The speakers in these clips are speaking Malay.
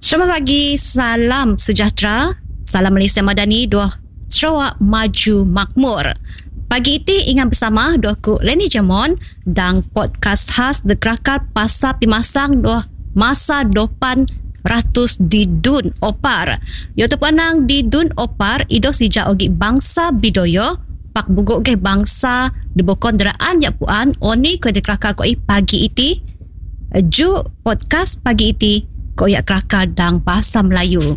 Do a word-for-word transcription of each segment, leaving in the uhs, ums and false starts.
Selamat pagi, salam sejahtera, salam Malaysia Madani, doa Sarawak maju makmur. Pagi ini ingat bersama doaku Leni Jamon dan podcast khas The Kerakar Pasal Pimasang doa masa depan ratus di Dun Opar. Yo tepanang di Dun Opar ido sijak ogi bangsa bidoyo pak buguk ke bangsa dibokon deraan ya puan oni ko The Kerakar ko pagi iti ju podcast pagi iti ko ya Kerakar dan bahasa Melayu.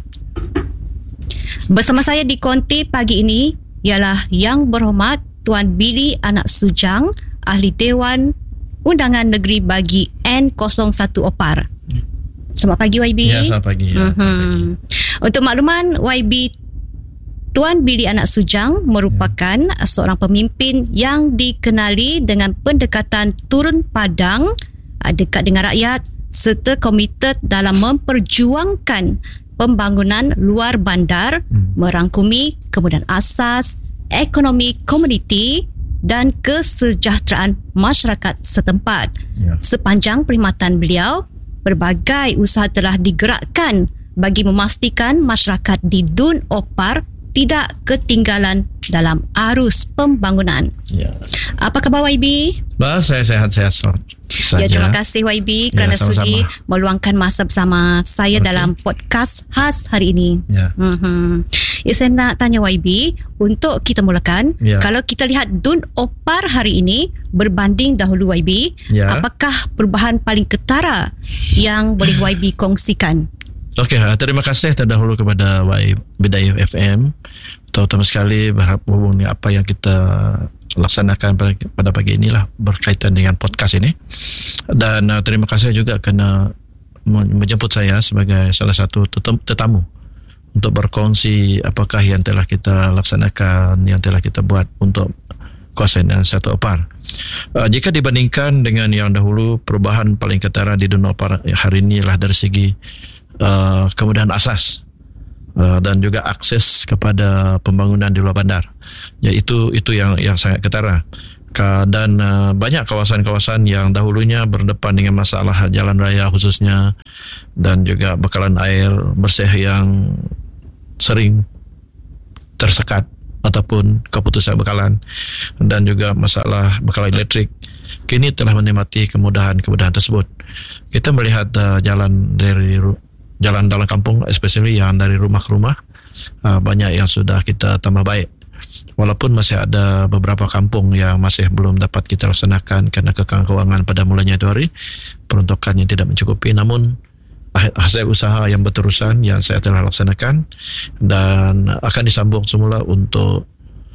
Bersama saya di konti pagi ini ialah Yang Berhormat Tuan Billy Anak Sujang, Ahli Dewan Undangan Negeri bagi N kosong satu Opar. Selamat pagi Y B. Ya, selamat pagi. Ya, mm-hmm. pagi. Untuk makluman Y B, Tuan Billy Anak Sujang merupakan ya. seorang pemimpin yang dikenali dengan pendekatan turun padang, dekat dengan rakyat serta komited dalam memperjuangkan pembangunan luar bandar, hmm. merangkumi kemudahan asas, ekonomi komuniti dan kesejahteraan masyarakat setempat. Ya. Sepanjang perkhidmatan beliau, berbagai usaha telah digerakkan bagi memastikan masyarakat di Dun Opar tidak ketinggalan dalam arus pembangunan. Ya. Apa khabar Y B? Bah, saya sehat-sehat saja. Ya, terima kasih Y B kerana ya, sudi meluangkan masa bersama saya okay. dalam podcast khas hari ini. Ya. Mm-hmm. Ya, saya nak tanya Y B, untuk kita mulakan, ya. kalau kita lihat Dun Opar hari ini berbanding dahulu Y B, ya. apakah perubahan paling ketara yang boleh Y B kongsikan? Okey, terima kasih terdahulu kepada Y Bidayuh F M, terutama sekali berharap hubung apa yang kita laksanakan pada pagi inilah berkaitan dengan podcast ini. Dan uh, terima kasih juga kerana menjemput saya sebagai salah satu tetamu untuk berkongsi apakah yang telah kita laksanakan, yang telah kita buat untuk kawasan satu Opar. Uh, jika dibandingkan dengan yang dahulu, perubahan paling ketara di Dun Opar hari ini adalah dari segi Uh, kemudahan asas uh, dan juga akses kepada pembangunan di luar bandar. Ya, itu itu yang yang sangat ketara. Dan uh, banyak kawasan-kawasan yang dahulunya berdepan dengan masalah jalan raya khususnya dan juga bekalan air bersih yang sering tersekat ataupun keputusan bekalan dan juga masalah bekalan elektrik, kini telah menikmati kemudahan-kemudahan tersebut. Kita melihat uh, jalan dari jalan dalam kampung, especially yang dari rumah ke rumah, uh, banyak yang sudah kita tambah baik. Walaupun masih ada beberapa kampung yang masih belum dapat kita laksanakan kerana kekangan kewangan pada mulanya itu hari, peruntukan yang tidak mencukupi, namun hasil usaha yang berterusan yang saya telah laksanakan dan akan disambung semula untuk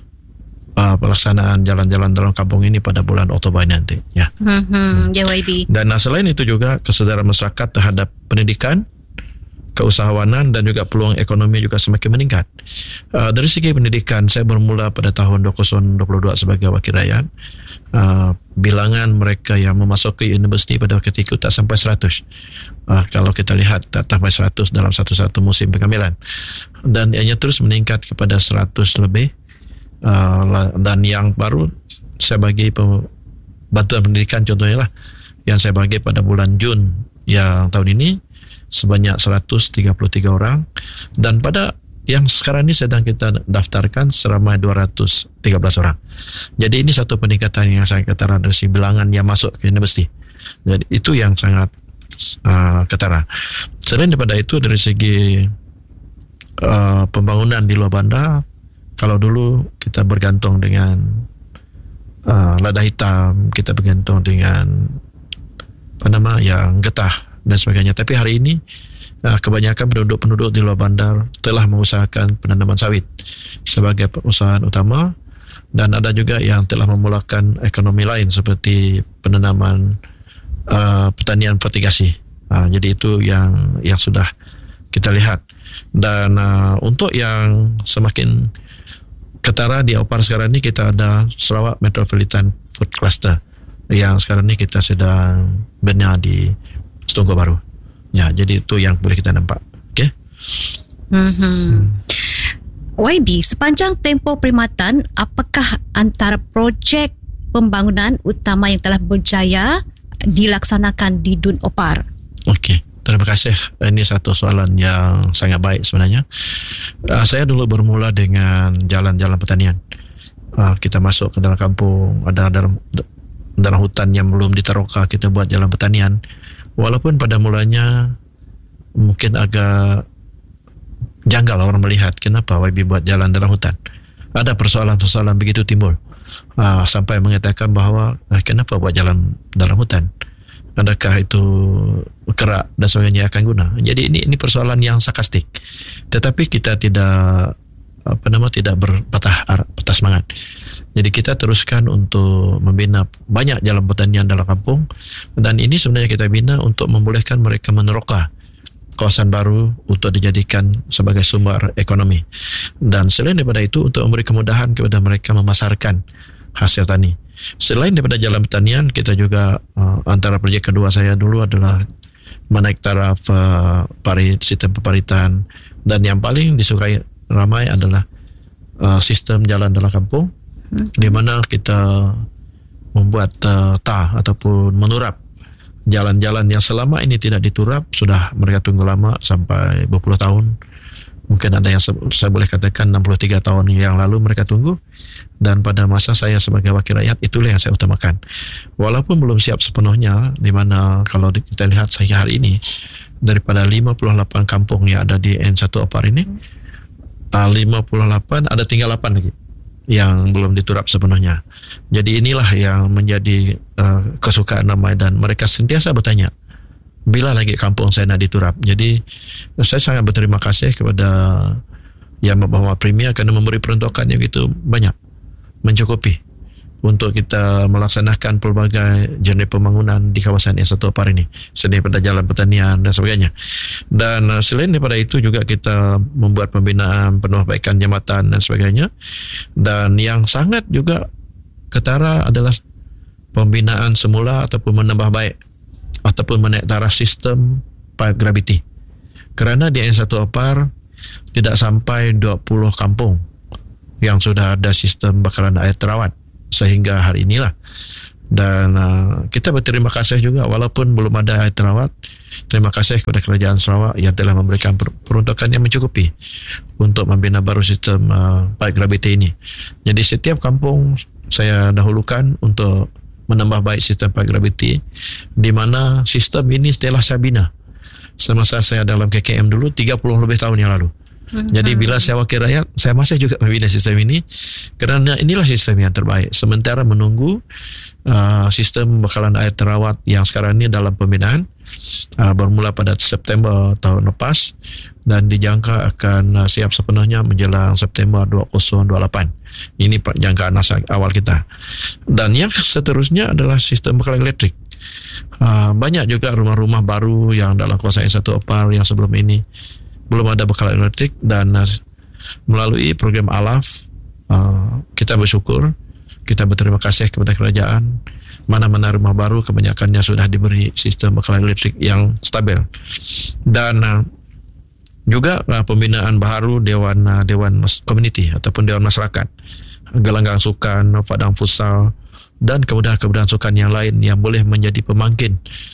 uh, pelaksanaan jalan-jalan dalam kampung ini pada bulan Oktober nanti. Ya. Hmm, ya Y B. Dan uh, selain itu juga kesedaran masyarakat terhadap pendidikan, keusahawanan dan juga peluang ekonomi juga semakin meningkat. Uh, dari segi pendidikan, saya bermula pada tahun dua ribu dua puluh dua sebagai wakil rakyat. Uh, bilangan mereka yang memasuki universiti pada waktu itu tak sampai seratus. Uh, kalau kita lihat tak sampai seratus dalam satu-satu musim pengambilan. Dan ianya terus meningkat kepada seratus lebih. Uh, dan yang baru saya bagi bantuan pendidikan contohnya lah, yang saya bagi pada bulan Jun yang tahun ini sebanyak seratus tiga puluh tiga orang, dan pada yang sekarang ini sedang kita daftarkan seramai dua ratus tiga belas orang. Jadi ini satu peningkatan yang sangat ketara dari segi bilangan yang masuk ke universiti. Jadi itu yang sangat uh, ketara. Selain daripada itu, dari segi uh, pembangunan di luar bandar, kalau dulu kita bergantung dengan uh, lada hitam, kita bergantung dengan apa nama yang getah dan sebagainya. Tapi hari ini kebanyakan penduduk-penduduk di luar bandar telah mengusahakan penanaman sawit sebagai usahaan utama, dan ada juga yang telah memulakan ekonomi lain seperti penanaman uh, pertanian vertigasi. Uh, jadi itu yang yang sudah kita lihat. Dan uh, untuk yang semakin ketara di Opar sekarang ini, kita ada Sarawak Metropolitan Food Cluster yang sekarang ini kita sedang bina di Setunggu Baru. Ya, jadi itu yang boleh kita nampak. Okey. Mm-hmm. Hmm. Y B, sepanjang tempoh perkhidmatan, apakah antara projek pembangunan utama yang telah berjaya dilaksanakan di Dun Opar? Okey, terima kasih. Ini satu soalan yang sangat baik sebenarnya. Uh, saya dulu bermula dengan jalan-jalan pertanian. Uh, kita masuk ke dalam kampung, ada dalam dalam hutan yang belum diteroka, kita buat jalan pertanian. Walaupun pada mulanya mungkin agak janggal orang melihat kenapa Y B buat jalan dalam hutan. Ada persoalan-persoalan begitu timbul. Uh, sampai mengatakan bahawa uh, kenapa buat jalan dalam hutan? Adakah itu kerak dan sebagainya akan guna? Jadi ini ini persoalan yang sarkastik. Tetapi kita tidak apa nama tidak berpatah patah semangat. Jadi kita teruskan untuk membina banyak jalan pertanian dalam kampung, dan ini sebenarnya kita bina untuk membolehkan mereka meneroka kawasan baru untuk dijadikan sebagai sumber ekonomi. Dan selain daripada itu, untuk memberi kemudahan kepada mereka memasarkan hasil tani. Selain daripada jalan pertanian, kita juga uh, antara projek kedua saya dulu adalah menaik taraf uh, parit, sistem peparitan, dan yang paling disukai ramai adalah uh, sistem jalan dalam kampung, hmm. di mana kita membuat uh, tah ataupun menurap jalan-jalan yang selama ini tidak diturap. Sudah mereka tunggu lama sampai berpuluh tahun. Mungkin ada yang saya boleh katakan enam puluh tiga tahun yang lalu mereka tunggu, dan pada masa saya sebagai wakil rakyat itulah yang saya utamakan. Walaupun belum siap sepenuhnya, di mana kalau kita lihat saya hari ini daripada lima puluh lapan kampung yang ada di N satu Opar ini, lima puluh lapan ada tinggal delapan lagi yang belum diturap sepenuhnya. Jadi inilah yang menjadi uh, kesukaan ramai, dan mereka sentiasa bertanya, bila lagi kampung saya nak diturap. Jadi saya sangat berterima kasih kepada Yang Berhormat Premier kerana memberi peruntukan yang begitu banyak, mencukupi untuk kita melaksanakan pelbagai jenis pembangunan di kawasan N satu Opar ini, selain daripada jalan pertanian dan sebagainya. Dan uh, selain daripada itu juga kita membuat pembinaan perbaikan jambatan dan sebagainya. Dan yang sangat juga ketara adalah pembinaan semula ataupun menambah baik ataupun menaik taraf sistem pipe gravity. Kerana di N satu Opar tidak sampai dua puluh kampung yang sudah ada sistem bakalan air terawat sehingga hari inilah. Dan uh, kita berterima kasih juga, walaupun belum ada air terawat, terima kasih kepada Kerajaan Sarawak yang telah memberikan per- peruntukan yang mencukupi untuk membina baru sistem uh, pipe gravity ini. Jadi setiap kampung saya dahulukan untuk menambah baik sistem pipe gravity, di mana sistem ini telah saya bina semasa saya dalam K K M dulu tiga puluh lebih tahun yang lalu. Hmm. Jadi bila saya wakil rakyat, saya masih juga membina sistem ini kerana inilah sistem yang terbaik. Sementara menunggu uh, sistem bakalan air terawat yang sekarang ini dalam pembinaan, uh, bermula pada September tahun lepas dan dijangka akan uh, siap sepenuhnya menjelang September dua ribu dua puluh lapan. Ini jangkaan awal kita. Dan yang seterusnya adalah sistem bekalan elektrik. Uh, banyak juga rumah-rumah baru yang dalam kawasan N satu Opar yang sebelum ini belum ada bekalan elektrik, dan uh, melalui program Alaf uh, kita bersyukur, kita berterima kasih kepada kerajaan, mana-mana rumah baru kebanyakannya sudah diberi sistem bekalan elektrik yang stabil. Dan uh, juga uh, pembinaan baru Dewan uh, Dewan Komuniti ataupun Dewan Masyarakat, gelanggang sukan, padang futsal, dan kemudahan-kemudahan sukan yang lain yang boleh menjadi pemangkin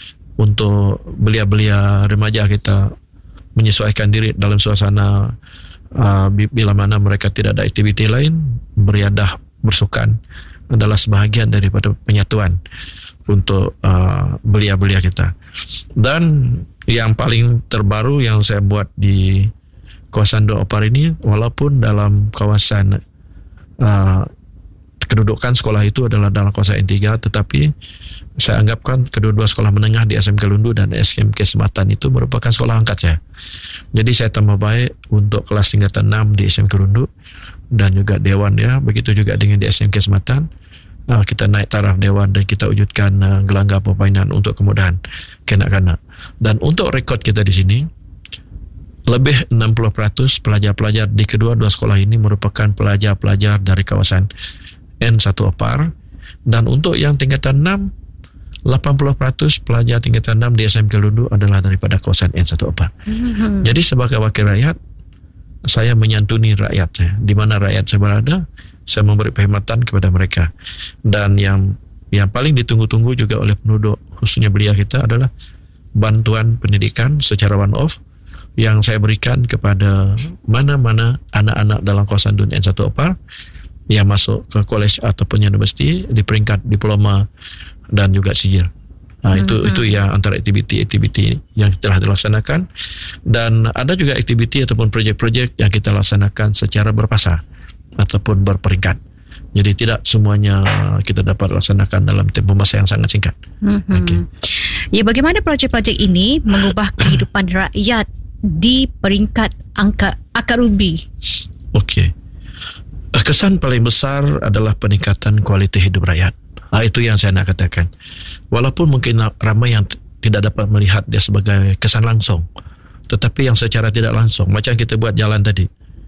untuk belia-belia remaja kita menyesuaikan diri dalam suasana uh, bila mana mereka tidak ada aktiviti lain. Beriadah bersukan adalah sebahagian daripada penyatuan untuk uh, belia-belia kita. Dan yang paling terbaru yang saya buat di kawasan dua Opar ini, walaupun dalam kawasan uh, kedudukan sekolah itu adalah dalam kawasan N tiga, tetapi saya anggapkan kedua-dua sekolah menengah di S M K Lundu dan S M K Sematan itu merupakan sekolah angkat saya. Jadi saya tambah baik untuk kelas tingkatan enam di S M K Lundu dan juga Dewan, ya. Begitu juga dengan di S M K Sematan. Uh, kita naik taraf Dewan dan kita wujudkan uh, gelanggang permainan untuk kemudahan kanak-kanak. Dan untuk rekod kita di sini, lebih enam puluh peratus pelajar-pelajar di kedua-dua sekolah ini merupakan pelajar-pelajar dari kawasan N satu Opar. Dan untuk yang tingkatan enam, lapan puluh peratus pelajar tingkatan enam di S M K Lundu adalah daripada kawasan N satu Opar. Mm-hmm. Jadi sebagai wakil rakyat, saya menyantuni rakyat saya. Di mana rakyat saya berada, saya memberi perkhidmatan kepada mereka. Dan yang yang paling ditunggu-tunggu juga oleh penduduk, khususnya belia kita, adalah bantuan pendidikan secara one off yang saya berikan kepada mana-mana anak-anak dalam kawasan Dun N satu Opar yang masuk ke kolej ataupun universiti di peringkat diploma dan juga sijil. Ha, itu hmm. itu yang antara aktiviti-aktiviti yang telah dilaksanakan, dan ada juga aktiviti ataupun projek-projek yang kita laksanakan secara berfasa ataupun berperingkat. Jadi tidak semuanya kita dapat laksanakan dalam tempoh masa yang sangat singkat. Hmm. Okay. Ya, bagaimana projek-projek ini mengubah kehidupan rakyat di peringkat angka akar ubi? Okey. Kesan paling besar adalah peningkatan kualiti hidup rakyat. Ha, itu yang saya nak katakan. Walaupun mungkin ramai yang t- tidak dapat melihat dia sebagai kesan langsung, tetapi yang secara tidak langsung, macam kita buat jalan tadi,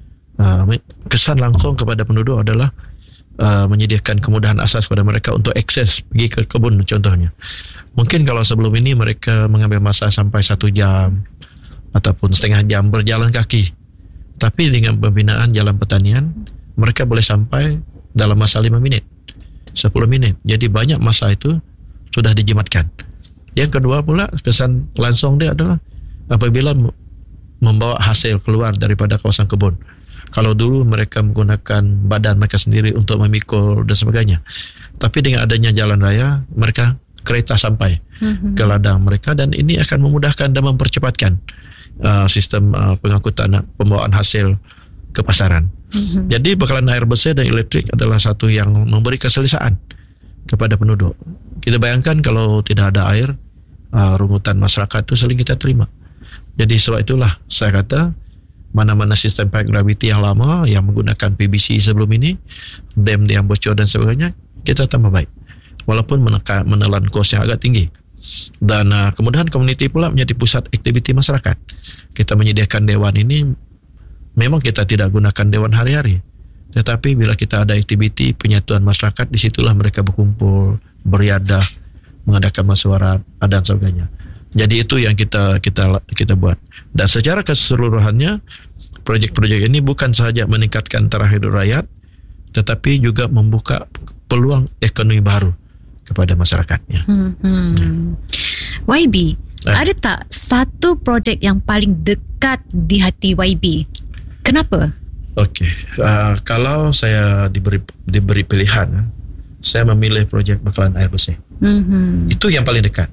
uh, kesan langsung kepada penduduk adalah uh, menyediakan kemudahan asas kepada mereka untuk akses pergi ke kebun contohnya. Mungkin kalau sebelum ini mereka mengambil masa sampai satu jam ataupun setengah jam berjalan kaki, tapi dengan pembinaan jalan pertanian mereka boleh sampai dalam masa lima minit, sepuluh minit. Jadi banyak masa itu sudah dijimatkan. Yang kedua pula, kesan langsung dia adalah apabila membawa hasil keluar daripada kawasan kebun. Kalau dulu mereka menggunakan badan mereka sendiri untuk memikul dan sebagainya, tapi dengan adanya jalan raya, mereka kereta sampai mm-hmm. ke ladang mereka, dan ini akan memudahkan dan mempercepatkan uh, sistem uh, pengangkutan pembawaan hasil ke pasaran. Mm-hmm. Jadi bekalan air bersih dan elektrik adalah satu yang memberi keselesaan kepada penduduk. Kita bayangkan kalau tidak ada air, uh, rungutan masyarakat itu sering kita terima. Jadi sebab itulah saya kata mana-mana sistem pipe gravity yang lama yang menggunakan P V C sebelum ini, dam yang bocor dan sebagainya, kita tambah baik. Walaupun menekan, menelan kos yang agak tinggi. Dan uh, kemudahan komuniti pula menjadi pusat aktiviti masyarakat. Kita menyediakan dewan ini, memang kita tidak gunakan dewan hari-hari, tetapi bila kita ada aktiviti penyatuan masyarakat, di situlah mereka berkumpul, beriadah, mengadakan mesyuarat dan sebagainya. Jadi itu yang kita kita kita buat. Dan secara keseluruhannya, projek-projek ini bukan sahaja meningkatkan taraf hidup rakyat, tetapi juga membuka peluang ekonomi baru kepada masyarakatnya. Hmm, hmm. Y B, eh. ada tak satu projek yang paling dekat di hati Y B? Kenapa? Okey, uh, kalau saya diberi diberi pilihan, saya memilih projek bekalan air bersih. Mm-hmm. Itu yang paling dekat.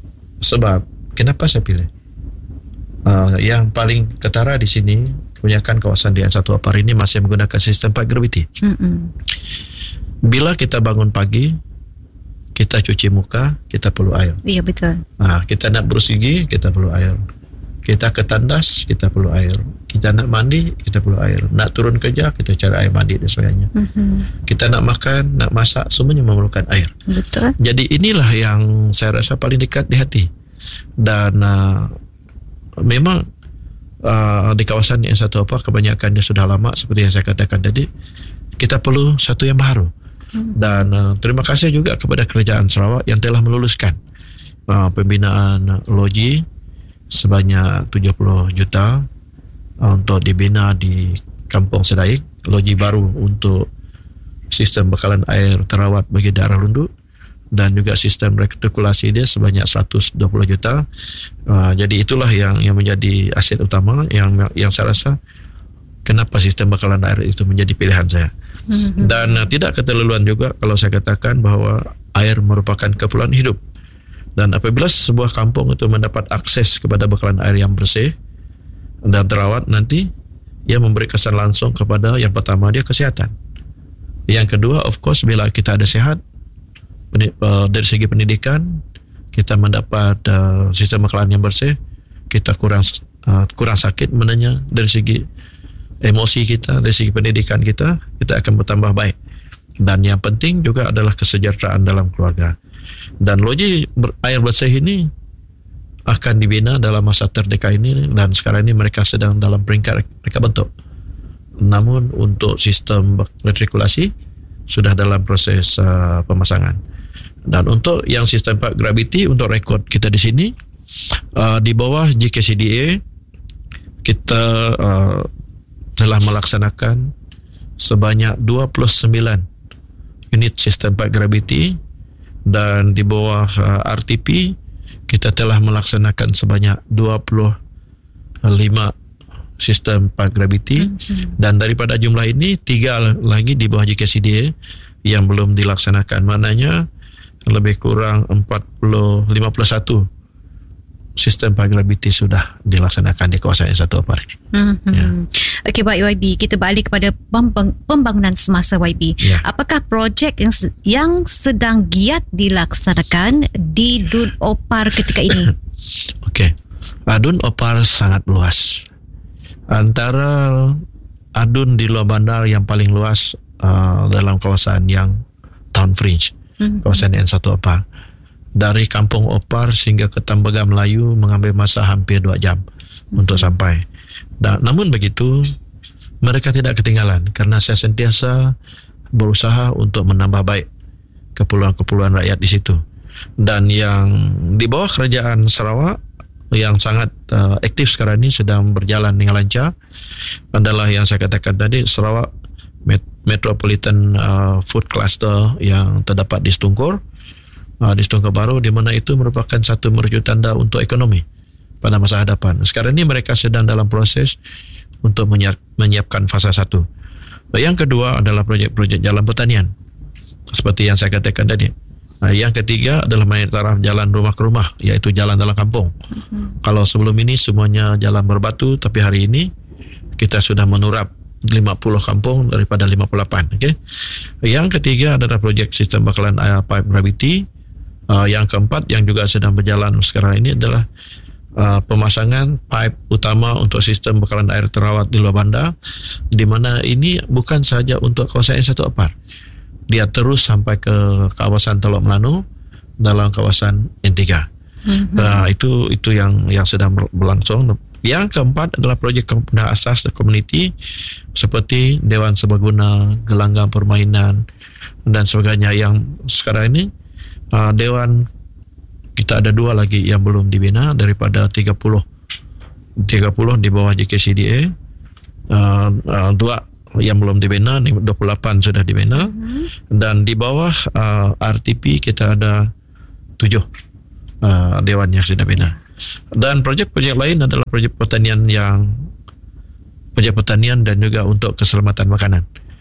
Sebab kenapa saya pilih? Uh, yang paling ketara di sini, kebanyakan kawasan di N satu Opar ini masih menggunakan sistem pipe gravity. Mm-hmm. Bila kita bangun pagi, kita cuci muka, kita perlu air. Iya, betul. Uh, kita nak berus gigi, kita perlu air. Kita ke tandas, kita perlu air. Kita nak mandi, kita perlu air. Nak turun kerja, kita cari air mandi dan sebagainya. Mm-hmm. Kita nak makan, nak masak, semuanya memerlukan air. Betul. Jadi inilah yang saya rasa paling dekat di hati. Dan uh, memang uh, di kawasan N satu Opar kebanyakan dia sudah lama, seperti yang saya katakan tadi. Kita perlu satu yang baru. Mm-hmm. Dan uh, terima kasih juga kepada Kerajaan Sarawak yang telah meluluskan uh, pembinaan uh, loji sebanyak tujuh puluh juta uh, untuk dibina di Kampung Sedaik, loji baru untuk sistem bekalan air terawat bagi daerah Lundu, dan juga sistem retikulasi dia sebanyak seratus dua puluh juta. Uh, jadi itulah yang yang menjadi aset utama yang yang saya rasa kenapa sistem bekalan air itu menjadi pilihan saya. Mm-hmm. Dan uh, tidak keterlaluan juga kalau saya katakan bahawa air merupakan keperluan hidup. Dan apabila sebuah kampung itu mendapat akses kepada bekalan air yang bersih dan terawat, nanti ia memberi kesan langsung kepada yang pertama dia kesihatan. Yang kedua, of course, bila kita ada sihat, dari segi pendidikan, kita mendapat uh, sistem bekalan yang bersih, kita kurang uh, kurang sakit menanya dari segi emosi kita, dari segi pendidikan kita, kita akan bertambah baik. Dan yang penting juga adalah kesejahteraan dalam keluarga. Dan loji air bersih ini akan dibina dalam masa terdekat ini, dan sekarang ini mereka sedang dalam peringkat mereka bentuk. Namun untuk sistem retikulasi sudah dalam proses uh, pemasangan. Dan untuk yang sistem pipe gravity, untuk rekod kita di sini uh, di bawah G K C D A kita uh, telah melaksanakan sebanyak dua puluh sembilan unit sistem pipe gravity, dan di bawah uh, R T P kita telah melaksanakan sebanyak dua puluh lima sistem pipe gravity, mm-hmm. dan daripada jumlah ini tiga lagi di bawah J K C D A yang belum dilaksanakan. Maknanya lebih kurang empat puluh lima puluh satu sistem pipe gravity sudah dilaksanakan di kawasan N satu Opar ini. Mm-hmm. Ya. Okey, baik Y B, kita balik kepada pembangunan semasa Y B. Ya. Apakah projek yang yang sedang giat dilaksanakan di Dun Opar ketika ini? Okey. Dun Opar sangat luas. Antara adun di luar bandar yang paling luas uh, dalam kawasan yang Town Fringe, mm-hmm. kawasan N satu Opar. Dari Kampung Opar sehingga ke Tembaga Melayu mengambil masa hampir dua jam mm-hmm. untuk sampai. Dan, namun begitu, mereka tidak ketinggalan kerana saya sentiasa berusaha untuk menambah baik keperluan-keperluan rakyat di situ. Dan yang di bawah Kerajaan Sarawak yang sangat uh, aktif sekarang ini sedang berjalan dengan lancar adalah yang saya katakan tadi, Sarawak Metropolitan uh, Food Cluster yang terdapat di Setungkur, uh, di Setungkur Baru, di mana itu merupakan satu merujuk tanda untuk ekonomi pada masa hadapan. Sekarang ini mereka sedang dalam proses untuk menyiap, menyiapkan fasa satu. Yang kedua adalah projek-projek jalan pertanian seperti yang saya katakan tadi. Nah, yang ketiga adalah mengenai taraf jalan rumah ke rumah, iaitu jalan dalam kampung. Mm-hmm. Kalau sebelum ini semuanya jalan berbatu, tapi hari ini kita sudah menurap lima puluh kampung daripada lima puluh lapan. Okay? Yang ketiga adalah projek sistem bakalan air pipe gravity. Uh, yang keempat yang juga sedang berjalan sekarang ini adalah uh, pemasangan pipe utama untuk sistem bakalan air terawat di luar bandar, di mana ini bukan sahaja untuk kawasan N satu Opar. Dia terus sampai ke kawasan Teluk Melanu dalam kawasan N tiga. Mm-hmm. Nah, itu itu yang yang sedang berlangsung. Yang keempat adalah projek kemudahan asas komuniti seperti Dewan Serbaguna, gelanggang permainan dan sebagainya. Yang sekarang ini uh, Dewan kita ada dua lagi yang belum dibina daripada tiga puluh di bawah J K C D A. Uh, uh, dua yang belum dibina, dua puluh lapan sudah dibina, mm-hmm. dan di bawah uh, R T P kita ada tujuh uh, dewan yang sudah bina. Dan projek-projek lain adalah projek pertanian yang projek pertanian dan juga untuk keselamatan makanan.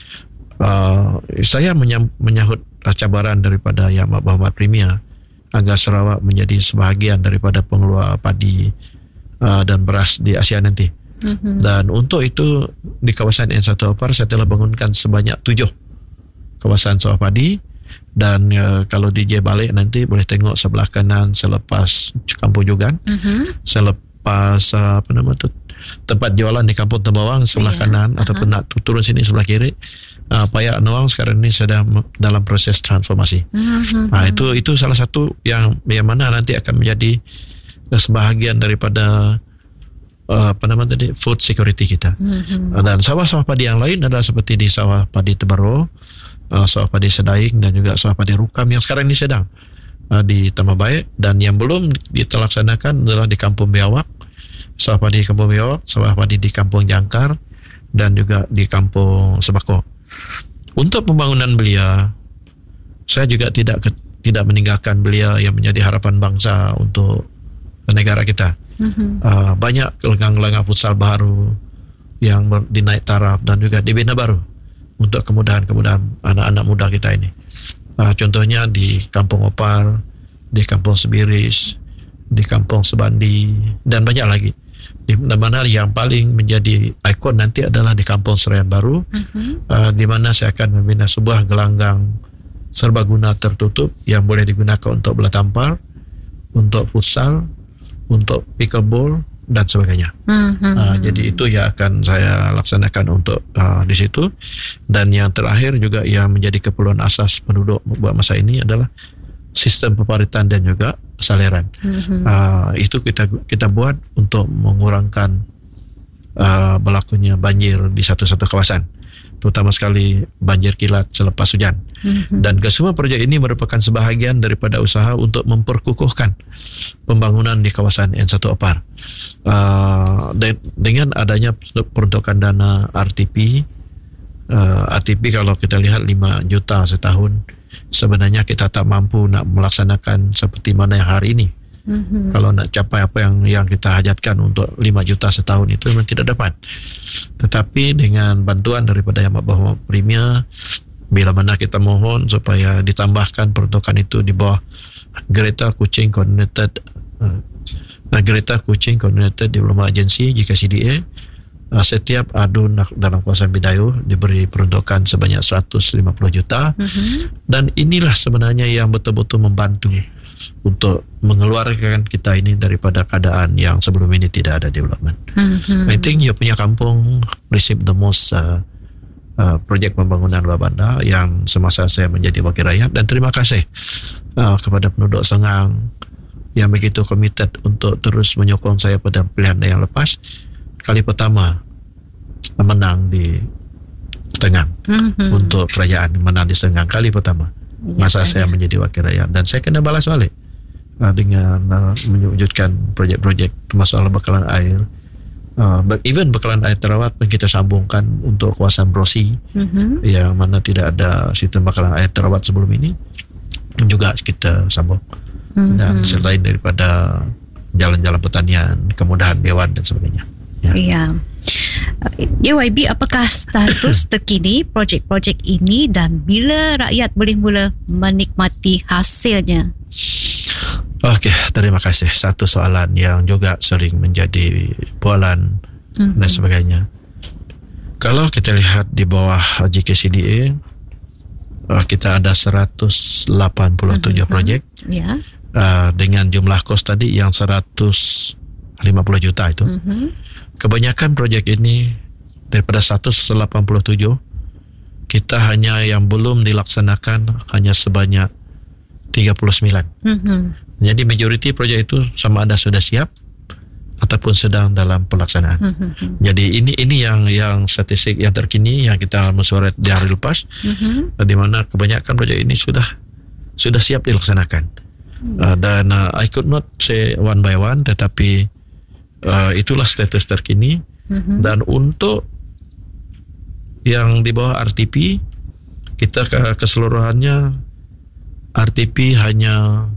Uh, saya menyam, menyahut cabaran daripada Yang Amat Berhormat Premier agar Sarawak menjadi sebahagian daripada pengeluar padi uh, dan beras di Asia nanti. Mm-hmm. Dan untuk itu di kawasan N satu Opar saya telah bangunkan sebanyak tujuh kawasan sawah padi. Dan uh, kalau D J balik nanti boleh tengok sebelah kanan selepas Kampung Jogan, mm-hmm. selepas uh, apa nama tu, tempat jualan di Kampung Tembawang sebelah yeah. kanan, uh-huh. ataupun nak turun sini sebelah kiri. Uh, Payak Noang sekarang ini sedang dalam proses transformasi. Mm-hmm. Nah, itu itu salah satu yang yang mana nanti akan menjadi sebahagian daripada Uh, apa nama tadi food security kita. Mm-hmm. Uh, dan sawah-sawah padi yang lain adalah seperti di sawah padi Tebaro, uh, sawah padi Sedaing dan juga sawah padi Rukam yang sekarang ini sedang uh, di Tambah Baik, dan yang belum ditelaksanakan adalah di Kampung Biawak, sawah padi di Kampung Biawak, sawah padi di Kampung Jangkar dan juga di Kampung Sebako. Untuk pembangunan belia, saya juga tidak ke, tidak meninggalkan belia yang menjadi harapan bangsa untuk negara kita. Mm-hmm. Uh, banyak gelanggang-gelanggang futsal baru yang ber, dinaik taraf dan juga dibina baru untuk kemudahan-kemudahan anak-anak muda kita ini. Uh, contohnya di Kampung Opar, di Kampung Sebiris, di Kampung Sebandi dan banyak lagi. Di mana yang paling menjadi ikon nanti adalah di Kampung Serayan Baru, mm-hmm. uh, di mana saya akan membina sebuah gelanggang serbaguna tertutup yang boleh digunakan untuk bola tampar, untuk futsal, untuk pickleball dan sebagainya. Mm-hmm. Uh, jadi itu yang akan saya laksanakan untuk uh, di situ. Dan yang terakhir juga yang menjadi keperluan asas penduduk buat masa ini adalah sistem peparitan dan juga saliran. Mm-hmm. Uh, itu kita kita buat untuk mengurangkan uh, berlakunya banjir di satu-satu kawasan, terutama sekali banjir kilat selepas hujan. Mm-hmm. Dan kesemua projek ini merupakan sebahagian daripada usaha untuk memperkukuhkan pembangunan di kawasan N satu Opar. Uh, de- dengan adanya peruntukan dana R T P, uh, R T P kalau kita lihat lima juta setahun, sebenarnya kita tak mampu nak melaksanakan seperti mana yang hari ini Mm-hmm. Kalau nak capai apa yang yang kita hajatkan untuk lima juta setahun itu memang tidak dapat. Tetapi dengan bantuan daripada Yang Bawah Premier, bila mana kita mohon supaya ditambahkan peruntukan itu di bawah Greater Kuching Coordinated uh, Greater Kuching Coordinated Development Agency G K C D A, uh, setiap adun dalam kawasan Bidayuh diberi peruntukan sebanyak seratus lima puluh juta. Mm-hmm. Dan inilah sebenarnya yang betul-betul membantu untuk mengeluarkan kita ini daripada keadaan yang sebelum ini tidak ada development. Mm-hmm. I think you punya kampung receive the most uh, uh, projek pembangunan bawah bandar yang semasa saya menjadi wakil rakyat, dan terima kasih uh, kepada penduduk Sengang yang begitu komited untuk terus menyokong saya pada pilihan yang lepas. Kali pertama menang di Sengang, mm-hmm. untuk kerajaan menang di Sengang kali pertama masa ya, saya ya. menjadi wakil rakyat, dan saya kena balas balik uh, dengan uh, mewujudkan projek-projek masalah bekalan air, uh, even bekalan air terawat pun kita sambungkan untuk kawasan Brosi, mm-hmm. yang mana tidak ada sistem bekalan air terawat sebelum ini juga kita sambung. Mm-hmm. Dan selain daripada jalan-jalan pertanian, kemudahan dewan dan sebagainya. Ya. Ya. Ya Y B, apakah status terkini projek-projek ini dan bila rakyat boleh mula menikmati hasilnya? Okey, terima kasih. Satu soalan yang juga sering menjadi bualan, mm-hmm. dan sebagainya. Kalau kita lihat di bawah G K C D A, kita ada seratus lapan puluh tujuh mm-hmm. projek, yeah. uh, dengan jumlah kos tadi yang seratus lima puluh juta itu. Mm-hmm. Kebanyakan projek ini daripada seratus lapan puluh tujuh, kita hanya yang belum dilaksanakan hanya sebanyak tiga puluh sembilan. Mm-hmm. Jadi majoriti projek itu sama ada sudah siap ataupun sedang dalam pelaksanaan. Mm-hmm. Jadi ini ini yang yang statistik yang terkini yang kita mesyuarat di hari lepas, mm-hmm. di mana kebanyakan projek ini sudah sudah siap dilaksanakan. Mm-hmm. Uh, dan uh, I could not say one by one, tetapi Uh, itulah status terkini. Mm-hmm. Dan untuk yang di bawah R T P, kita ke keseluruhannya R T P hanya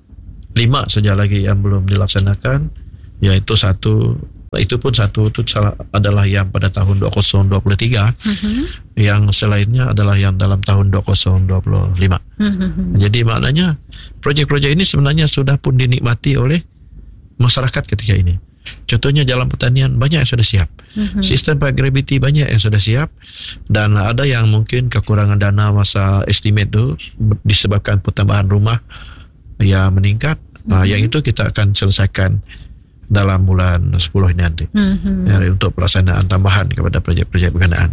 lima saja lagi yang belum dilaksanakan, yaitu satu, itu pun satu itu adalah yang pada tahun dua ribu dua puluh tiga, mm-hmm. yang selainnya adalah yang dalam tahun dua ribu dua puluh lima. Mm-hmm. Jadi maknanya projek-projek ini sebenarnya sudah pun dinikmati oleh masyarakat ketika ini. Contohnya jalan pertanian banyak yang sudah siap, mm-hmm. sistem pipe gravity banyak yang sudah siap, dan ada yang mungkin kekurangan dana masa estimate tu disebabkan pertambahan rumah yang meningkat, mm-hmm. uh, yang itu kita akan selesaikan dalam bulan sepuluh ini nanti, mm-hmm. ya, untuk pelaksanaan tambahan kepada projek-projek berkenaan.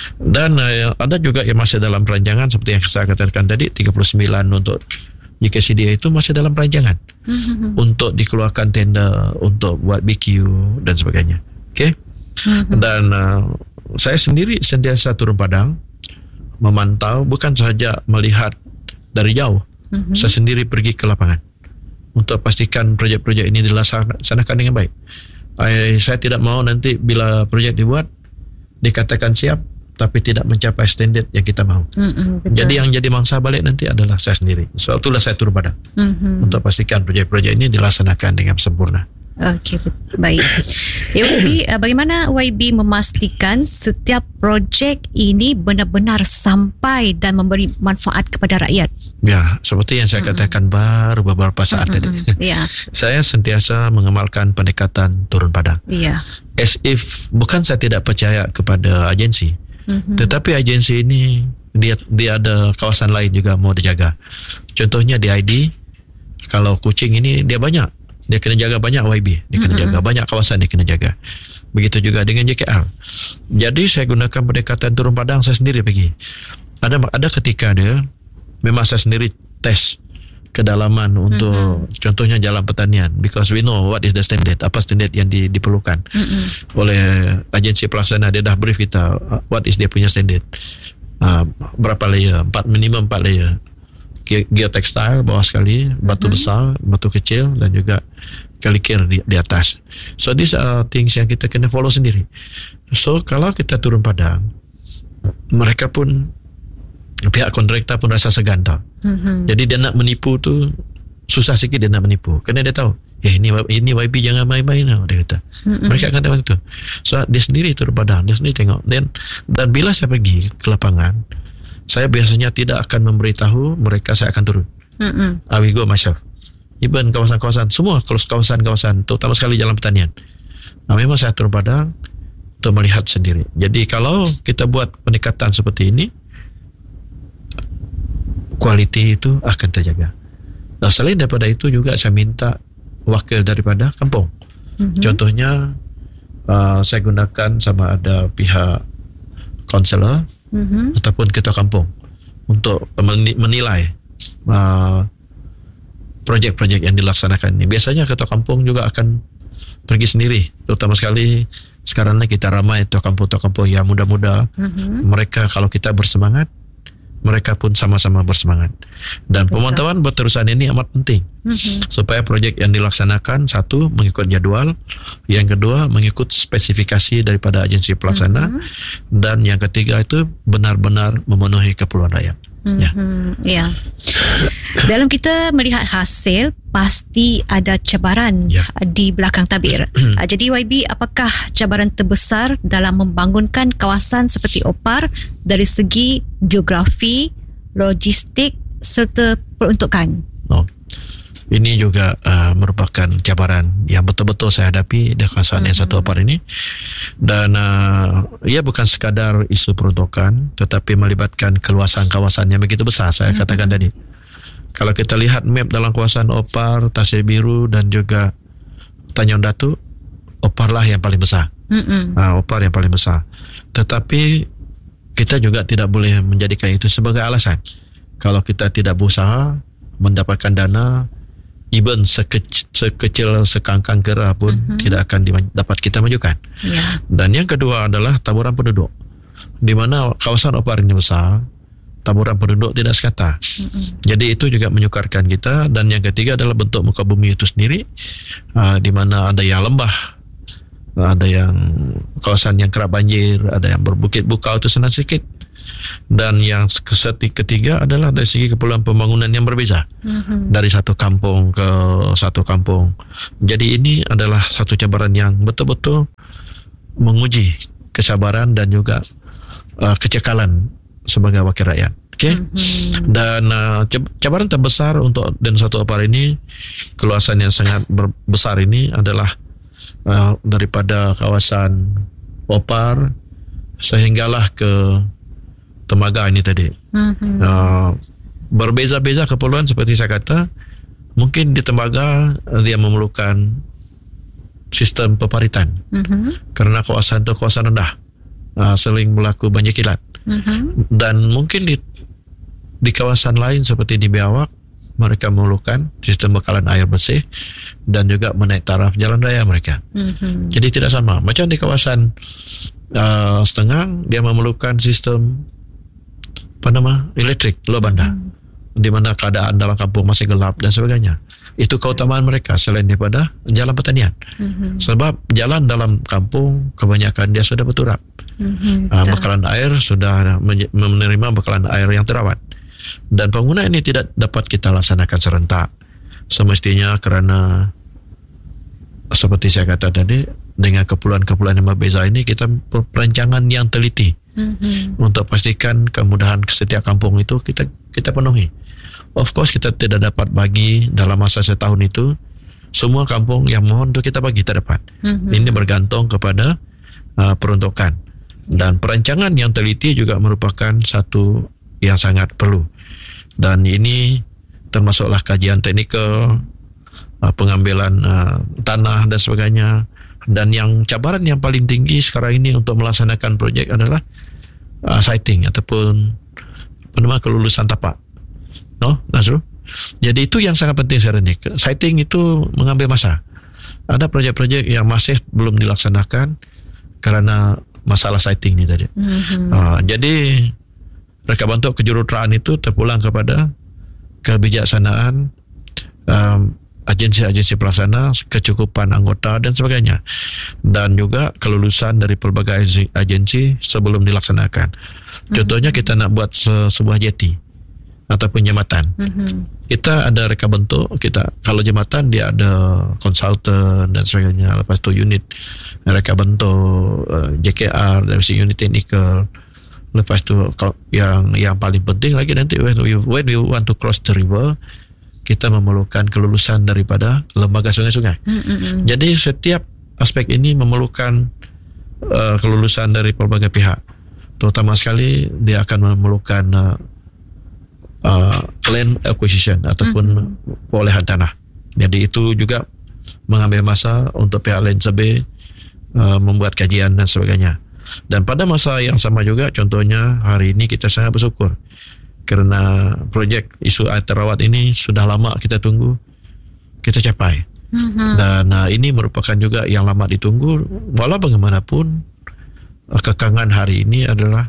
Dan uh, ada juga yang masih dalam perancangan seperti yang saya katakan tadi, tiga puluh sembilan untuk G K C D A itu masih dalam perancangan, mm-hmm. untuk dikeluarkan tender untuk buat B Q dan sebagainya. Okey. Mm-hmm. Dan uh, saya sendiri sentiasa turun padang memantau, bukan sahaja melihat dari jauh, mm-hmm. saya sendiri pergi ke lapangan untuk pastikan projek-projek ini dilaksanakan dengan baik. I, saya tidak mahu nanti bila projek dibuat dikatakan siap tapi tidak mencapai standard yang kita mahu. Mm-hmm, jadi yang jadi mangsa balik nanti adalah saya sendiri. So itulah saya turun padang, mm-hmm. untuk pastikan projek-projek ini dilaksanakan dengan sempurna. Okey, baik. Ya, Y B, bagaimana Y B memastikan setiap projek ini benar-benar sampai dan memberi manfaat kepada rakyat? Ya, seperti yang saya mm-hmm. katakan baru beberapa saat mm-hmm. tadi. Yeah. Saya sentiasa mengamalkan pendekatan turun padang. Yeah. As if bukan saya tidak percaya kepada agensi, mm-hmm. tetapi agensi ini dia dia ada kawasan lain juga mau dijaga. Contohnya di I D, kalau Kuching ini dia banyak, dia kena jaga banyak Y B, dia kena mm-hmm. jaga banyak kawasan, dia kena jaga. Begitu juga dengan J K L. Jadi saya gunakan pendekatan turun padang, saya sendiri pergi. Ada ada ketika dia memang saya sendiri test kedalaman untuk, mm-hmm. contohnya jalan pertanian, because we know what is the standard, apa standard yang di, diperlukan, mm-hmm. oleh agensi pelaksana. Dia dah brief kita what is dia punya standard, uh, berapa layer, empat minimum empat layer, geotextile bawah sekali, batu mm-hmm. besar, batu kecil, dan juga kalikir di, di atas. So these are things yang kita kena follow sendiri. So kalau kita turun padang, mereka pun, pihak kontraktor pun rasa segan tau. Mm-hmm. Jadi dia nak menipu tu susah sikit, dia nak menipu, kerana dia tahu Eh ini ini Y B jangan main-main lah, dia kata. Mm-hmm. Mereka akan tengok itu. So dia sendiri turun padang, dia sendiri tengok. Dan dan bila saya pergi ke lapangan, saya biasanya tidak akan memberitahu mereka saya akan turun. Mm-hmm. I will go myself. Even kawasan-kawasan semua, kawasan-kawasan terutama sekali jalan pertanian. Nah, memang saya turun padang untuk melihat sendiri. Jadi kalau kita buat pendekatan seperti ini, kualiti itu akan terjaga. Nah, selain daripada itu juga saya minta wakil daripada kampung. Mm-hmm. Contohnya uh, saya gunakan sama ada pihak kaunselor mm-hmm. ataupun ketua kampung untuk menilai uh, projek-projek yang dilaksanakan ini. Biasanya ketua kampung juga akan pergi sendiri, terutama sekali sekarang ni kita ramai ketua kampung-ketua kampung yang muda-muda. Mm-hmm. Mereka kalau kita bersemangat, mereka pun sama-sama bersemangat. Dan betul. Pemantauan berterusan ini amat penting. Mm-hmm. Supaya projek yang dilaksanakan, satu, mengikut jadual. Yang kedua, mengikut spesifikasi daripada agensi pelaksana. Mm-hmm. Dan yang ketiga itu benar-benar memenuhi keperluan rakyat. Mm-hmm. Ya. Dalam kita melihat hasil, pasti ada cabaran ya. Di belakang tabir. Jadi Y B, apakah cabaran terbesar dalam membangunkan kawasan seperti Opar dari segi geografi, logistik serta peruntukan? Oh. Ini juga uh, merupakan cabaran yang betul-betul saya hadapi di kawasan mm-hmm. yang satu Opar ini. Dan uh, ia bukan sekadar isu peruntukan, tetapi melibatkan keluasan kawasan yang begitu besar, saya mm-hmm. katakan tadi. Kalau kita lihat map dalam kawasan Opar, Tasir Biru dan juga Tanjung Datu, Opar lah yang paling besar. Mm-hmm. Uh, Opar yang paling besar. Tetapi kita juga tidak boleh menjadikan itu sebagai alasan. Kalau kita tidak berusaha mendapatkan dana, even sekecil, sekecil sekangkang kera pun uh-huh. tidak akan di- dapat kita majukan. Yeah. Dan yang kedua adalah taburan penduduk. Di mana kawasan Opar ini besar, taburan penduduk tidak sekata. Uh-huh. Jadi itu juga menyukarkan kita. Dan yang ketiga adalah bentuk muka bumi itu sendiri, uh, di mana ada yang lembah, ada yang kawasan yang kerap banjir, ada yang berbukit bukau itu senang sedikit. Dan yang ketiga adalah dari segi keperluan pembangunan yang berbeza mm-hmm. dari satu kampung ke satu kampung. Jadi ini adalah satu cabaran yang betul-betul menguji kesabaran dan juga uh, kecekalan sebagai wakil rakyat. Okay? Mm-hmm. Dan uh, cabaran terbesar untuk Dan satu Opar ini, keluasan yang sangat besar ini adalah uh, daripada kawasan Opar sehinggalah ke Temaga ini tadi. Mm-hmm. Uh, berbeza-beza keperluan seperti saya kata. Mungkin di Temaga dia memerlukan sistem peparitan. Mm-hmm. Kerana kawasan itu kawasan rendah. Uh, sering berlaku banjir kilat. Mm-hmm. Dan mungkin di di kawasan lain seperti di Biawak, mereka memerlukan sistem bekalan air bersih dan juga menaik taraf jalan raya mereka. Mm-hmm. Jadi tidak sama. Macam di kawasan uh, Setengah, dia memerlukan sistem apa nama elektrik luar bandar, mm-hmm. di mana keadaan dalam kampung masih gelap dan sebagainya. Itu keutamaan mereka selain daripada jalan pertanian. Mm-hmm. Sebab jalan dalam kampung kebanyakan dia sudah berturap. Mm-hmm. Uh, bekalan air sudah menerima bekalan air yang terawat. Dan penggunaan ini tidak dapat kita laksanakan serentak. Semestinya kerana seperti saya kata tadi, dengan keperluan-keperluan yang berbeza ini, kita perancangan yang teliti mm-hmm. untuk pastikan kemudahan setiap kampung itu kita kita penuhi. Of course kita tidak dapat bagi dalam masa setahun itu semua kampung yang mohon untuk kita bagi tak dapat. Mm-hmm. Ini bergantung kepada uh, peruntukan. Dan perancangan yang teliti juga merupakan satu yang sangat perlu. Dan ini termasuklah kajian teknikal, uh, pengambilan uh, tanah dan sebagainya. Dan yang cabaran yang paling tinggi sekarang ini untuk melaksanakan projek adalah uh, siting ataupun apa nama kelulusan tapak. No, Nazrul? Jadi itu yang sangat penting sekarang ini. Siting itu mengambil masa. Ada projek-projek yang masih belum dilaksanakan kerana masalah siting ni tadi. Mm-hmm. Uh, jadi reka bentuk kejuruteraan itu terpulang kepada kebijaksanaan um, agensi-agensi pelaksana, kecukupan anggota dan sebagainya, dan juga kelulusan dari pelbagai agensi sebelum dilaksanakan. Contohnya kita nak buat se- sebuah jeti, ataupun jambatan. Mm-hmm. Kita ada reka bentuk, kita kalau jambatan dia ada konsultan dan sebagainya, lepas tu unit reka bentuk, uh, J K R dan unit teknikal. Lepas tu kalau yang yang paling penting lagi nanti when we, when we want to cross the river, kita memerlukan kelulusan daripada lembaga sungai-sungai. Mm-hmm. Jadi setiap aspek ini memerlukan uh, kelulusan dari pelbagai pihak. Terutama sekali dia akan memerlukan uh, Uh, land acquisition ataupun mm-hmm. perolehan tanah. Jadi itu juga mengambil masa untuk pihak land survey uh, membuat kajian dan sebagainya. Dan pada masa yang sama juga, contohnya hari ini kita sangat bersyukur kerana projek isu air terawat ini sudah lama kita tunggu, kita capai. Mm-hmm. Dan uh, ini merupakan juga yang lama ditunggu. Walau bagaimanapun uh, kekangan hari ini adalah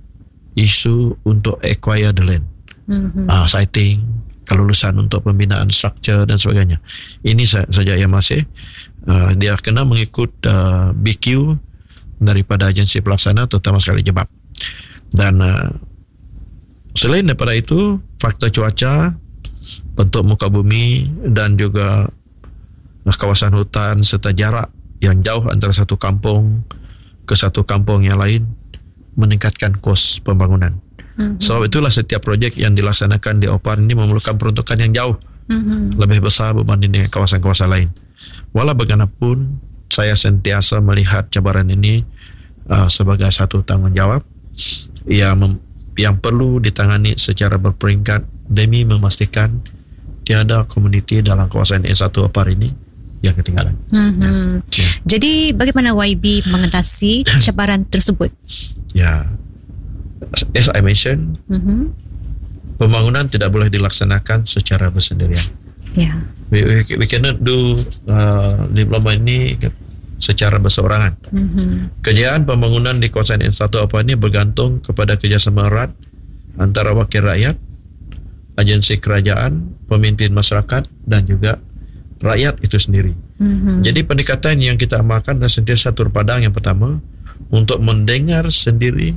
isu untuk acquire the land. Mm-hmm. Uh, siting, kelulusan untuk pembinaan struktur dan sebagainya. Ini saja yang masih uh, dia kena mengikut uh, B Q daripada agensi pelaksana, terutama sekali Jebab. Dan uh, selain daripada itu, faktor cuaca, bentuk muka bumi dan juga uh, kawasan hutan serta jarak yang jauh antara satu kampung ke satu kampung yang lain meningkatkan kos pembangunan. Mm-hmm. Sebab itulah setiap projek yang dilaksanakan di Opar ini memerlukan peruntukan yang jauh mm-hmm. lebih besar berbanding dengan kawasan-kawasan lain. Walau bagaimanapun, saya sentiasa melihat cabaran ini uh, sebagai satu tanggungjawab yang mem- yang perlu ditangani secara berperingkat demi memastikan tiada komuniti dalam kawasan N satu Opar ini yang ketinggalan. Mm-hmm. Ya. Jadi bagaimana Y B mengatasi cabaran tersebut? Ya. As I mentioned, mm-hmm. pembangunan tidak boleh dilaksanakan secara bersendirian. Yeah. We, we, we cannot do uh, development ini secara berseorangan. Mm-hmm. Kejayaan pembangunan di kawasan N satu Opar ini bergantung kepada kerjasama erat antara wakil rakyat, agensi kerajaan, pemimpin masyarakat dan juga rakyat itu sendiri. Mm-hmm. Jadi pendekatan yang kita amalkan adalah sentiasa turun padang yang pertama untuk mendengar sendiri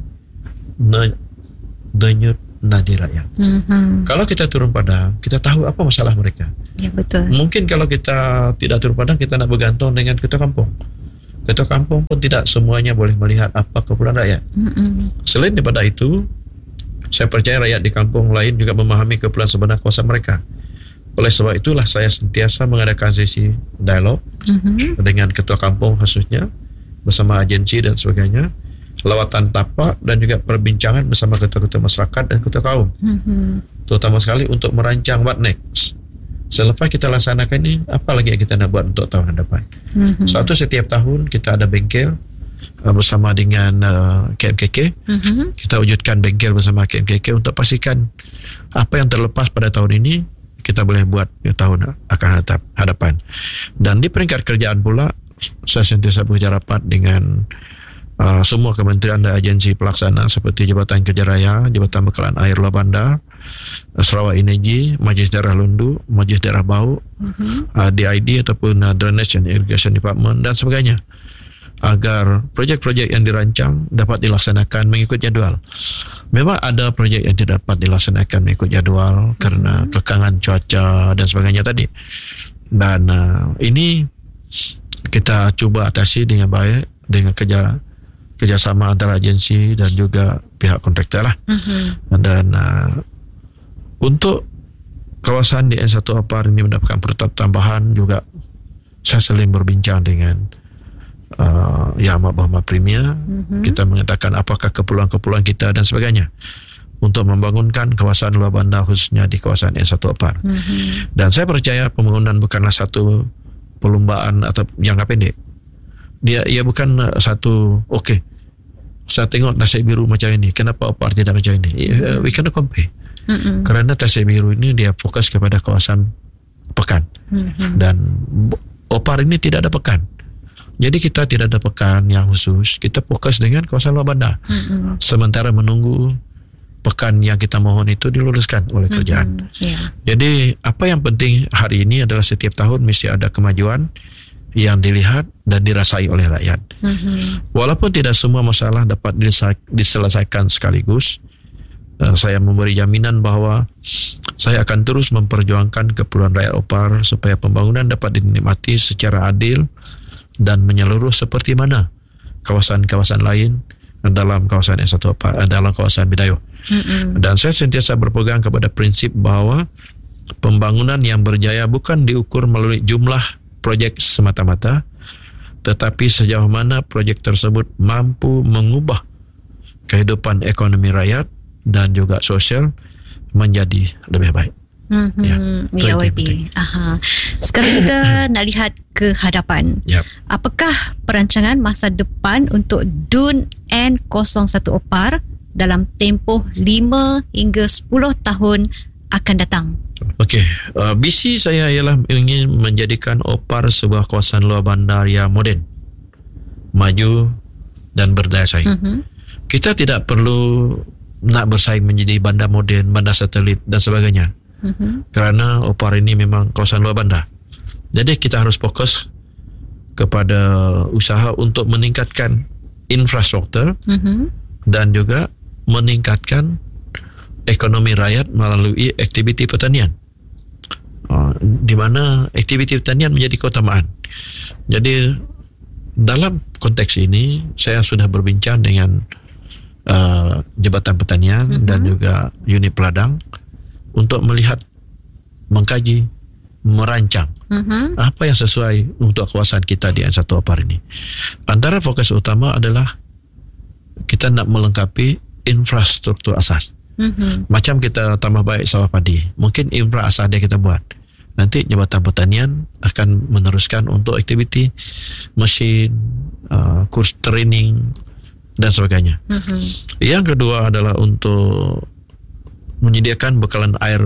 denyut nadi rakyat. Mm-hmm. Kalau kita turun padang, kita tahu apa masalah mereka. Ya, betul. Mungkin kalau kita tidak turun padang, kita nak bergantung dengan ketua kampung. Ketua kampung pun tidak semuanya boleh melihat apa keperluan rakyat. Mm-hmm. Selain daripada itu, saya percaya rakyat di kampung lain juga memahami keperluan sebenar kawasan mereka. Oleh sebab itulah saya sentiasa mengadakan sesi dialog mm-hmm. dengan ketua kampung khususnya bersama agensi dan sebagainya, lawatan tapak dan juga perbincangan bersama ketua-ketua masyarakat dan ketua kaum. Mm-hmm. Terutama sekali untuk merancang what next. Selepas kita laksanakan ini, apa lagi yang kita nak buat untuk tahun depan. Mm-hmm. Suatu setiap tahun kita ada bengkel uh, bersama dengan uh, K M K K. Mm-hmm. Kita wujudkan bengkel bersama K M K K untuk pastikan apa yang terlepas pada tahun ini kita boleh buat di tahun akan hadapan. Dan di peringkat kerjaan pula, saya sentiasa bekerja rapat dengan Uh, semua kementerian dan agensi pelaksana seperti Jabatan Kerja Raya, Jabatan Bekalan Air Luar Bandar, uh, Sarawak Energi, Majlis Daerah Lundu, Majlis Daerah Bau, uh-huh. uh, D I D ataupun uh, Drainage and Irrigation Department dan sebagainya, agar projek-projek yang dirancang dapat dilaksanakan mengikut jadual. Memang ada projek yang tidak dapat dilaksanakan mengikut jadual uh-huh. kerana kekangan cuaca dan sebagainya tadi. Dan uh, ini kita cuba atasi dengan baik dengan kerja kerjasama antara agensi dan juga pihak kontraktor lah. Mm-hmm. Dan uh, untuk kawasan di N satu Opar ini mendapatkan peruntukan tambahan juga, saya sering berbincang dengan uh, Yang Amat Berhormat Premier. Mm-hmm. Kita mengatakan apakah keperluan-keperluan kita dan sebagainya untuk membangunkan kawasan luar bandar khususnya di kawasan N satu Opar. Mm-hmm. Dan saya percaya pembangunan bukanlah satu perlumbaan atau jangka pendek. Dia ia bukan satu okey. Saya tengok Tasik Biru macam ini, kenapa Opar tidak macam ini? Mm-hmm. We cannot compare. Mm-hmm. Kerana Tasik Biru ini dia fokus kepada kawasan pekan. Mm-hmm. Dan Opar ini tidak ada pekan. Jadi kita tidak ada pekan yang khusus. Kita fokus dengan kawasan luar bandar. Mm-hmm. Sementara menunggu pekan yang kita mohon itu diluluskan oleh kerajaan. Mm-hmm. Yeah. Jadi apa yang penting hari ini adalah setiap tahun mesti ada kemajuan yang dilihat dan dirasai oleh rakyat. Mm-hmm. Walaupun tidak semua masalah dapat diselesaikan sekaligus, uh, saya memberi jaminan bahawa saya akan terus memperjuangkan keperluan rakyat Opar supaya pembangunan dapat dinikmati secara adil dan menyeluruh seperti mana kawasan-kawasan lain dalam kawasan S satu Opar, dalam kawasan Bidayuh. Mm-hmm. Dan saya sentiasa berpegang kepada prinsip bahawa pembangunan yang berjaya bukan diukur melalui jumlah projek semata-mata, tetapi sejauh mana projek tersebut mampu mengubah kehidupan ekonomi rakyat dan juga sosial menjadi lebih baik. Mm-hmm. Ya, Y B. Aha. Sekarang kita nak lihat ke hadapan. Yep. Apakah perancangan masa depan untuk D U N N kosong satu Opar dalam tempoh lima hingga sepuluh tahun akan datang? Okey, uh, visi saya ialah ingin menjadikan Opar sebuah kawasan luar bandar yang moden, maju dan berdaya saing. Mm-hmm. Kita tidak perlu nak bersaing menjadi bandar moden, bandar satelit dan sebagainya. Mm-hmm. Kerana Opar ini memang kawasan luar bandar. Jadi kita harus fokus kepada usaha untuk meningkatkan infrastruktur, mm-hmm, dan juga meningkatkan ekonomi rakyat melalui aktiviti pertanian, uh, di mana aktiviti pertanian menjadi keutamaan. Jadi dalam konteks ini saya sudah berbincang dengan uh, Jabatan Pertanian, mm-hmm, dan juga unit peladang untuk melihat, mengkaji, merancang, mm-hmm, apa yang sesuai untuk kawasan kita di N satu Opar ini. Antara fokus utama adalah kita nak melengkapi infrastruktur asas. Mm-hmm. Macam kita tambah baik sawah padi, mungkin infra asas dia kita buat. Nanti Jabatan Pertanian akan meneruskan untuk aktiviti mesin, uh, kurs training dan sebagainya. Mm-hmm. Yang kedua adalah untuk menyediakan bekalan air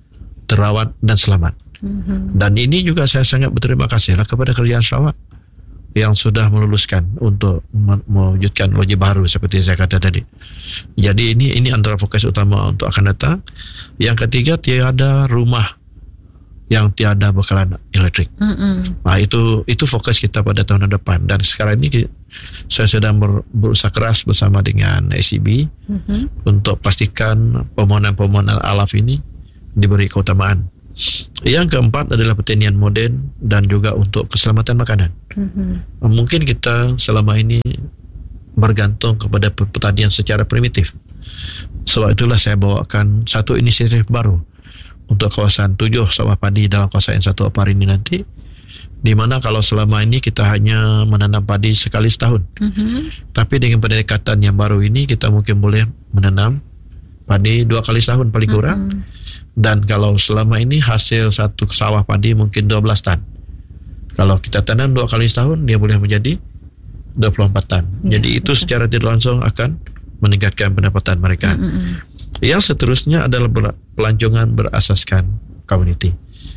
terawat dan selamat. Mm-hmm. Dan ini juga saya sangat berterima kasihlah kepada Kerajaan Sarawak yang sudah meluluskan untuk mewujudkan logik baru seperti saya kata tadi. Jadi ini ini antara fokus utama untuk akan datang. Yang ketiga, tiada rumah yang tiada bekalan elektrik. Mm-hmm. Nah, itu itu fokus kita pada tahun depan. Dan sekarang ini saya sedang ber, berusaha keras bersama dengan A C B, mm-hmm, untuk pastikan permohonan-permohonan alaf ini diberi keutamaan. Yang keempat adalah pertanian moden dan juga untuk keselamatan makanan. Mm-hmm. Mungkin kita selama ini bergantung kepada pertanian secara primitif. Sebab itulah saya bawakan satu inisiatif baru untuk kawasan tujuh sawah padi dalam kawasan N satu Opar ini nanti, di mana kalau selama ini kita hanya menanam padi sekali setahun, mm-hmm, tapi dengan pendekatan yang baru ini kita mungkin boleh menanam padi dua kali setahun paling kurang, mm-hmm, dan kalau selama ini hasil satu sawah padi mungkin dua belas tan. Kalau kita tanam dua kali setahun, dia boleh menjadi dua puluh empat tan. Ya, jadi itu betul, secara tidak langsung akan meningkatkan pendapatan mereka. Mm-hmm. Yang seterusnya adalah pelancongan berasaskan komuniti.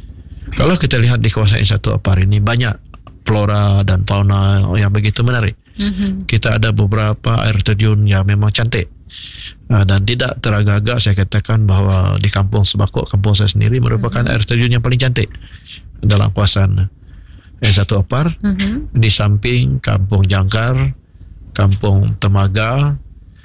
Kalau kita lihat di kawasan N satu Opar ini banyak flora dan fauna yang begitu menarik. Mm-hmm. Kita ada beberapa air terjun yang memang cantik. Uh, dan tidak teragak-agak saya katakan bahawa di kampung Sebakok, kampung saya sendiri, merupakan, mm-hmm, air terjun yang paling cantik dalam kawasan N satu Opar. Mm-hmm. Di samping kampung Jangkar, kampung Temaga,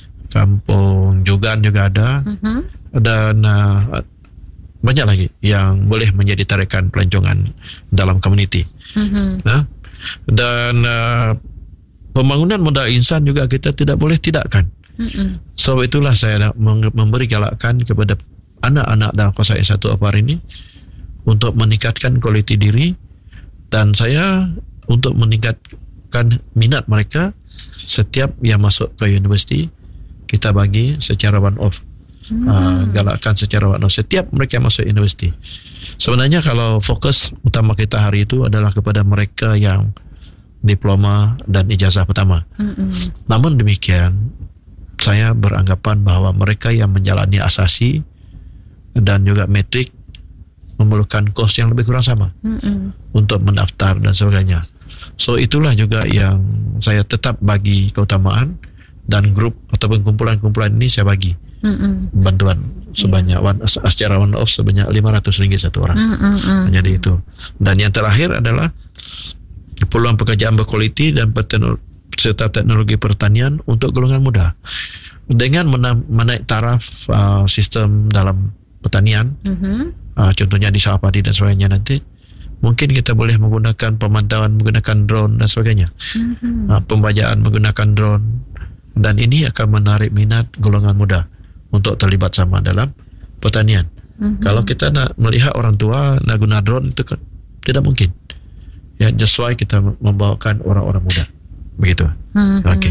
kampung Jugan juga ada, mm-hmm, dan uh, banyak lagi yang boleh menjadi tarikan pelancongan dalam komuniti. Mm-hmm. Nah, dan uh, pembangunan modal insan juga kita tidak boleh tidakkan. Mm-hmm. Sebab so, itulah saya nak memberi galakan kepada anak-anak dalam kawasan N satu Opar ini untuk meningkatkan kualiti diri, dan saya untuk meningkatkan minat mereka. Setiap yang masuk ke universiti kita bagi secara one off, hmm. uh, galakkan secara one off setiap mereka masuk universiti. Sebenarnya kalau fokus utama kita hari itu adalah kepada mereka yang diploma dan ijazah pertama. Hmm. Namun demikian, saya beranggapan bahawa mereka yang menjalani asasi dan juga metrik memerlukan kos yang lebih kurang sama, hmm, untuk mendaftar dan sebagainya. So itulah juga yang saya tetap bagi keutamaan, dan grup ataupun kumpulan-kumpulan ini saya bagi, mm-mm, bantuan sebanyak, yeah, one, secara one off sebanyak lima ratus ringgit satu orang. Mm-mm. Jadi itu. Dan yang terakhir adalah peluang pekerjaan berkualiti dan serta teknologi pertanian untuk golongan muda. Dengan mena- menaik taraf uh, sistem dalam pertanian, mm-hmm. uh, contohnya di sawah padi dan sebagainya nanti, mungkin kita boleh menggunakan pemantauan menggunakan drone dan sebagainya, mm-hmm. uh, pembajaan menggunakan drone, dan ini akan menarik minat golongan muda untuk terlibat sama dalam pertanian. Mm-hmm. Kalau kita nak melihat orang tua nak guna drone itu kan tidak mungkin. Ya, just why kita membawakan orang-orang muda. Begitu. Mm-hmm. Okey.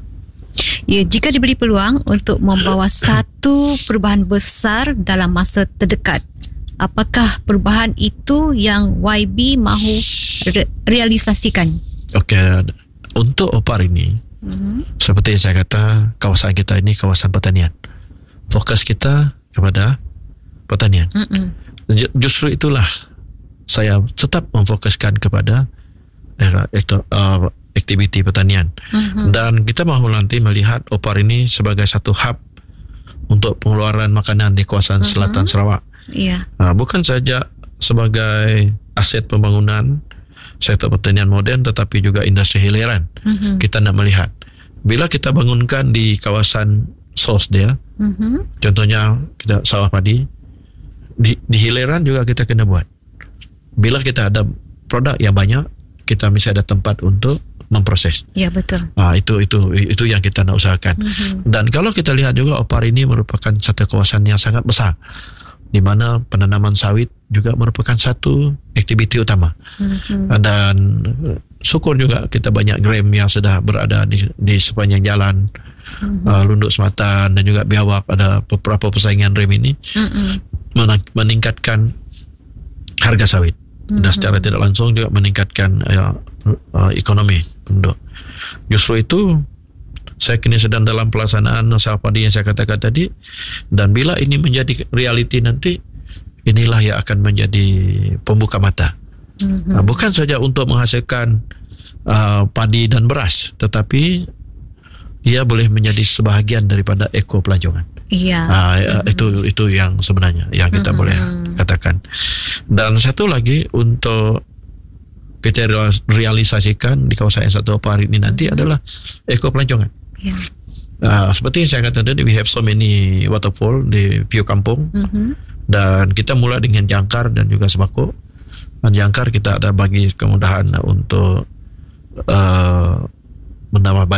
Ya, jika diberi peluang untuk membawa satu perubahan besar dalam masa terdekat, apakah perubahan itu yang Y B mahu re- realisasikan? Okey, untuk O P A R ini, mm-hmm. seperti yang saya kata, kawasan kita ini kawasan pertanian. Fokus kita kepada pertanian. Mm-hmm. Justru itulah saya tetap memfokuskan kepada uh, uh, aktiviti pertanian. Mm-hmm. Dan kita mahu nanti melihat O P A R ini sebagai satu hub untuk pengeluaran makanan di kawasan mm-hmm. selatan Sarawak. Yeah. Uh, bukan saja sebagai aset pembangunan sektor pertanian moden, tetapi juga industri hiliran. Mm-hmm. Kita nak melihat bila kita bangunkan di kawasan sos dia, mm-hmm. contohnya kita sawah padi, di, di hiliran juga kita kena buat. Bila kita ada produk yang banyak, kita mesti ada tempat untuk memproses. Ya, betul. Ah, itu itu itu yang kita nak usahakan. Mm-hmm. Dan kalau kita lihat juga O P A R ini merupakan satu kawasan yang sangat besar, di mana penanaman sawit juga merupakan satu aktiviti utama. Mm-hmm. Dan syukur juga kita banyak gram yang sudah berada di, di sepanjang jalan, mm-hmm. uh, Lunduk Sematan dan juga Biawak, ada beberapa persaingan gram ini, mm-hmm. meningkatkan harga sawit. Mm-hmm. Dan secara tidak langsung juga meningkatkan uh, uh, ekonomi penduduk. Justru itu saya kini sedang dalam pelaksanaan sawah padi yang saya katakan tadi, dan bila ini menjadi realiti nanti, inilah yang akan menjadi pembuka mata. Mm-hmm. Uh, bukan saja untuk menghasilkan uh, padi dan beras, tetapi ia boleh menjadi sebahagian daripada eko pelancongan. Iya. Uh, mm-hmm. Itu itu yang sebenarnya yang kita mm-hmm. boleh katakan. Dan satu lagi untuk kita realisasikan di kawasan satu O P A R ini nanti mm-hmm. adalah eko pelancongan. Yeah. Uh, seperti yang saya kata tadi, we have so many waterfall di view kampung, mm-hmm. dan kita mula dengan jangkar dan juga sembako. Dan jangkar kita ada bagi kemudahan untuk uh, menambah